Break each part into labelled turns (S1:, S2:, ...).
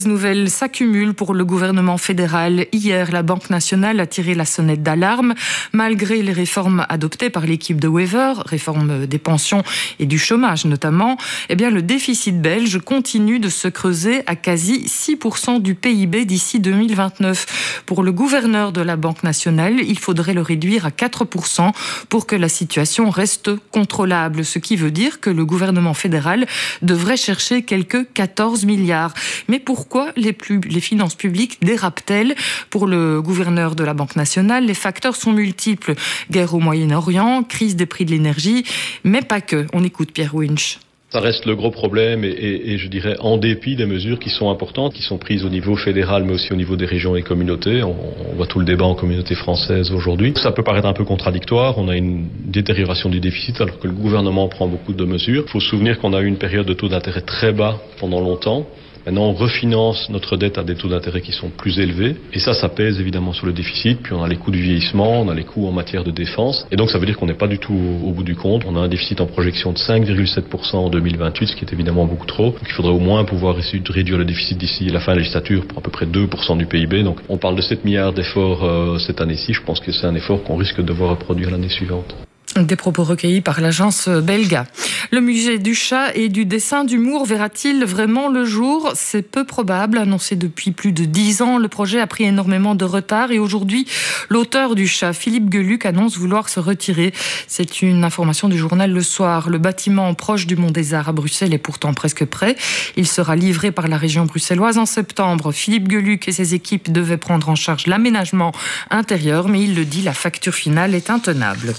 S1: Les nouvelles s'accumulent pour le gouvernement fédéral. Hier, la Banque nationale a tiré la sonnette d'alarme. Malgré les réformes adoptées par l'équipe de Wever, réforme des pensions et du chômage notamment, le déficit belge continue de se creuser à quasi 6% du PIB d'ici 2029. Pour le gouverneur de la Banque nationale, il faudrait le réduire à 4% pour que la situation reste contrôlable. Ce qui veut dire que le gouvernement fédéral devrait chercher quelques 14 milliards. Mais pourquoi les finances publiques dérapent-elles? Pour le gouverneur de la Banque nationale, les facteurs sont multiples. Guerre au Moyen-Orient, crise des prix de l'énergie, mais pas que. On écoute Pierre Winch.
S2: Ça reste le gros problème et je dirais en dépit des mesures qui sont importantes, qui sont prises au niveau fédéral mais aussi au niveau des régions et communautés. On voit tout le débat en communauté française aujourd'hui. Ça peut paraître un peu contradictoire, on a une détérioration du déficit alors que le gouvernement prend beaucoup de mesures. Il faut se souvenir qu'on a eu une période de taux d'intérêt très bas pendant longtemps. Maintenant, on refinance notre dette à des taux d'intérêt qui sont plus élevés. Et ça pèse évidemment sur le déficit. Puis on a les coûts du vieillissement, on a les coûts en matière de défense. Et donc ça veut dire qu'on n'est pas du tout au bout du compte. On a un déficit en projection de 5,7% en 2028, ce qui est évidemment beaucoup trop. Donc il faudrait au moins pouvoir essayer de réduire le déficit d'ici la fin de la législature pour à peu près 2% du PIB. Donc on parle de 7 milliards d'efforts cette année-ci. Je pense que c'est un effort qu'on risque de devoir reproduire l'année suivante.
S1: Des propos recueillis par l'agence Belga. Le musée du chat et du dessin d'humour verra-t-il vraiment le jour? C'est peu probable. Annoncé depuis plus de 10 ans, le projet a pris énormément de retard et aujourd'hui, l'auteur du chat, Philippe Geluck, annonce vouloir se retirer. C'est une information du journal Le Soir. Le bâtiment proche du Mont des Arts à Bruxelles est pourtant presque prêt. Il sera livré par la région bruxelloise en septembre. Philippe Geluck et ses équipes devaient prendre en charge l'aménagement intérieur, mais il le dit, la facture finale est intenable.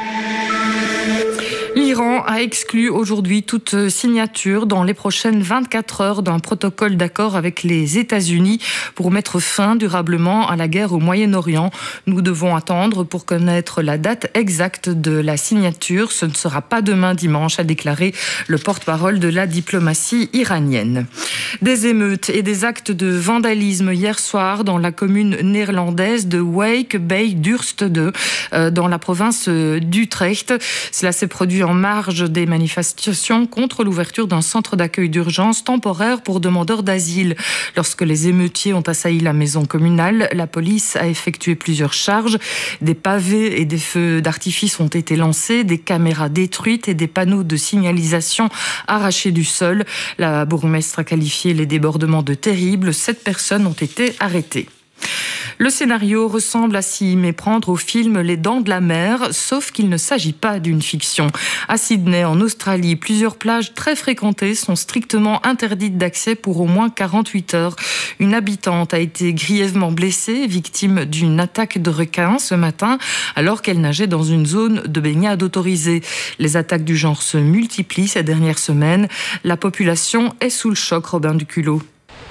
S1: L'Iran a exclu aujourd'hui toute signature dans les prochaines 24 heures d'un protocole d'accord avec les États-Unis pour mettre fin durablement à la guerre au Moyen-Orient. Nous devons attendre pour connaître la date exacte de la signature. Ce ne sera pas demain dimanche, a déclaré le porte-parole de la diplomatie iranienne. Des émeutes et des actes de vandalisme hier soir dans la commune néerlandaise de Wijk bij Durstede, dans la province d'Utrecht. Cela s'est produit en marge des manifestations contre l'ouverture d'un centre d'accueil d'urgence temporaire pour demandeurs d'asile. Lorsque les émeutiers ont assailli la maison communale, la police a effectué plusieurs charges. Des pavés et des feux d'artifice ont été lancés, des caméras détruites et des panneaux de signalisation arrachés du sol. La bourgmestre a qualifié les débordements de terribles. 7 personnes ont été arrêtées. Le scénario ressemble à s'y méprendre au film Les Dents de la Mer, sauf qu'il ne s'agit pas d'une fiction. À Sydney, en Australie, plusieurs plages très fréquentées sont strictement interdites d'accès pour au moins 48 heures. Une habitante a été grièvement blessée, victime d'une attaque de requin ce matin, alors qu'elle nageait dans une zone de baignade autorisée. Les attaques du genre se multiplient ces dernières semaines. La population est sous le choc, Robin Duculot.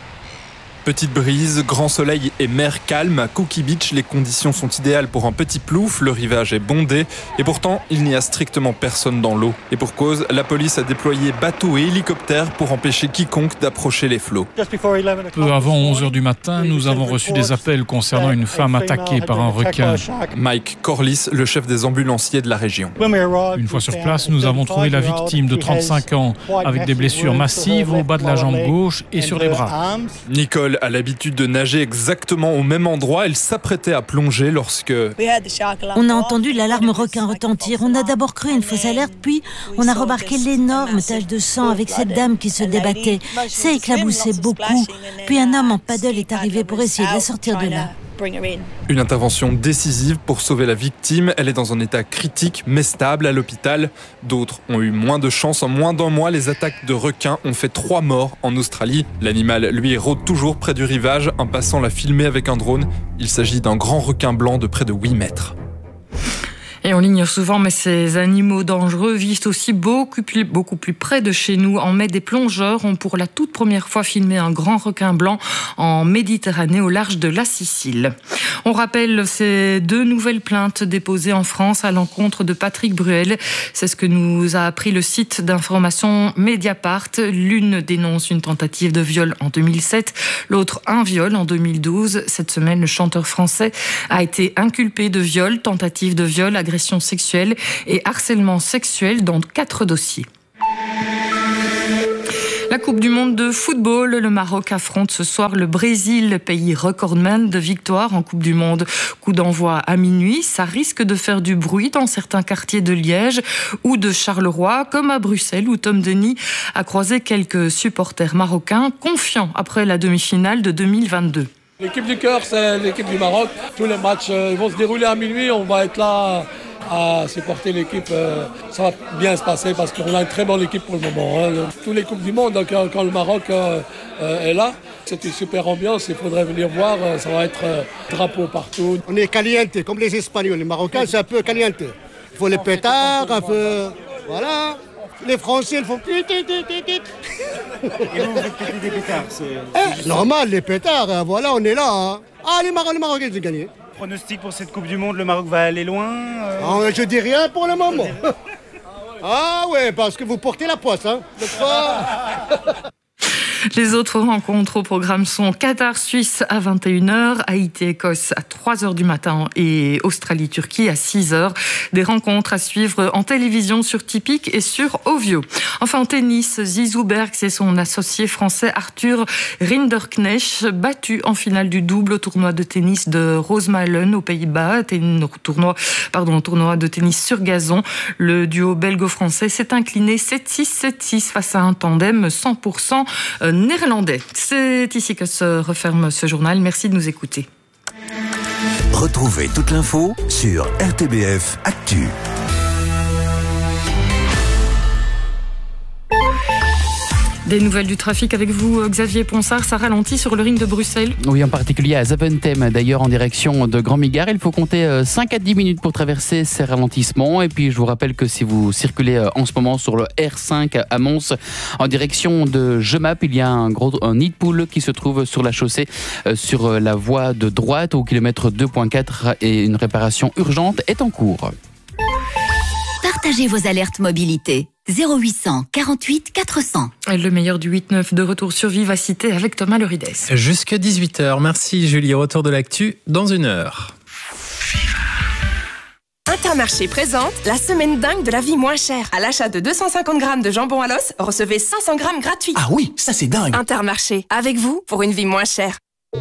S3: Petite brise, grand soleil et mer calme. À Cookie Beach, les conditions sont idéales pour un petit plouf. Le rivage est bondé et pourtant, il n'y a strictement personne dans l'eau. Et pour cause, la police a déployé bateaux et hélicoptères pour empêcher quiconque d'approcher les flots.
S4: Peu avant 11h du matin, nous avons reçu des appels concernant une femme attaquée par un requin.
S3: Mike Corliss, le chef des ambulanciers de la région.
S4: Une fois sur place, nous avons trouvé la victime de 35 ans avec des blessures massives au bas de la jambe gauche et sur les bras.
S3: Nicole a l'habitude de nager exactement au même endroit. Elle s'apprêtait à plonger lorsque...
S5: On a entendu l'alarme requin retentir. On a d'abord cru une fausse alerte, puis on a remarqué l'énorme tache de sang avec cette dame qui se débattait. Ça éclaboussait beaucoup. Puis un homme en paddle est arrivé pour essayer de la sortir de là.
S3: Une intervention décisive pour sauver la victime. Elle est dans un état critique mais stable à l'hôpital. D'autres ont eu moins de chance. En moins d'un mois, les attaques de requins ont fait 3 morts en Australie. L'animal, lui, rôde toujours près du rivage. Un passant l'a filmé avec un drone. Il s'agit d'un grand requin blanc de près de 8 mètres.
S1: Et on l'ignore souvent, mais ces animaux dangereux vivent aussi beaucoup plus près de chez nous. En mai, des plongeurs ont pour la toute première fois filmé un grand requin blanc en Méditerranée, au large de la Sicile. On rappelle ces 2 nouvelles plaintes déposées en France à l'encontre de Patrick Bruel. C'est ce que nous a appris le site d'information Mediapart. L'une dénonce une tentative de viol en 2007, l'autre un viol en 2012. Cette semaine, le chanteur français a été inculpé de viol, tentative de viol, agression sexuelle et harcèlement sexuel dans 4 dossiers. La Coupe du monde de football, le Maroc affronte ce soir le Brésil, pays recordman de victoires en Coupe du monde. Coup d'envoi à minuit, ça risque de faire du bruit dans certains quartiers de Liège ou de Charleroi, comme à Bruxelles où Tom Denis a croisé quelques supporters marocains confiants après la demi-finale de 2022.
S6: L'équipe du cœur, c'est l'équipe du Maroc. Tous les matchs vont se dérouler à minuit, on va être là à supporter l'équipe. Ça va bien se passer parce qu'on a une très bonne équipe pour le moment. Tous les Coupes du Monde, donc, quand le Maroc est là, c'est une super ambiance, il faudrait venir voir, ça va être drapeau partout.
S7: On est caliente, comme les Espagnols, les Marocains c'est un peu caliente. Il faut les pétards, un peu... Voilà. Les Français, ils font... Et vous faites des pétards, normal, les pétards, voilà, on est là. Ah, les Marocains, ils ont gagné.
S8: Pronostic pour cette Coupe du Monde, le Maroc va aller loin
S7: Je dis rien pour le moment. Ah ouais, parce que vous portez la poisse, hein.
S1: Les autres rencontres au programme sont Qatar-Suisse à 21h, Haïti-Écosse à 3h du matin et Australie-Turquie à 6h. Des rencontres à suivre en télévision sur Tipic et sur Ovio. Enfin en tennis, Zizou Bergs et son associé français Arthur Rinderknecht battus en finale du double au tournoi de tennis de Roosmalen aux Pays-Bas, tournoi de tennis sur gazon. Le duo belgo-français s'est incliné 7-6, 7-6 face à un tandem 100% néerlandais. C'est ici que se referme ce journal. Merci de nous écouter.
S9: Retrouvez toute l'info sur RTBF Actu.
S1: Des nouvelles du trafic avec vous, Xavier Ponsard. Ça ralentit sur le ring de Bruxelles.
S10: Oui, en particulier à Zaventem, d'ailleurs en direction de Grand Migard. Il faut compter 5 à 10 minutes pour traverser ces ralentissements. Et puis je vous rappelle que si vous circulez en ce moment sur le R5 à Mons, en direction de Jemap, il y a un nid de poule qui se trouve sur la chaussée, sur la voie de droite au kilomètre 2.4 et une réparation urgente est en cours.
S11: Partagez vos alertes mobilité. 0800 48 400.
S1: Le meilleur du 8-9 de retour sur Vivacité avec Thomas Lorides.
S12: Jusque 18h. Merci Julie. Retour de l'actu dans 1 heure.
S13: Intermarché présente la semaine dingue de la vie moins chère. À l'achat de 250 grammes de jambon à l'os, recevez 500 grammes gratuits.
S9: Ah oui, ça c'est dingue.
S13: Intermarché, avec vous pour une vie moins chère.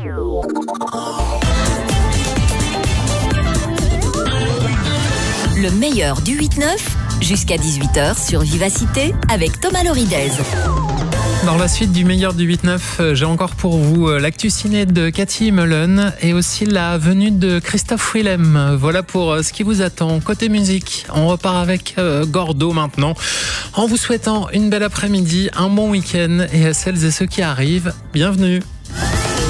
S11: Le meilleur du 8-9, jusqu'à 18h sur Vivacité avec Thomas Lorides.
S12: Dans la suite du meilleur du 8-9, j'ai encore pour vous l'actu ciné de Cathy Mullen et aussi la venue de Christophe Willem. Voilà pour ce qui vous attend. Côté musique, on repart avec Gordo maintenant. En vous souhaitant une belle après-midi, un bon week-end et à celles et ceux qui arrivent, bienvenue.